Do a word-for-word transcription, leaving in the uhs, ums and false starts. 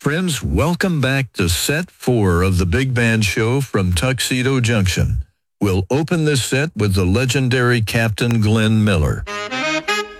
Friends, welcome back to set four of the Big Band Show from Tuxedo Junction. We'll open this set with the legendary Captain Glenn Miller.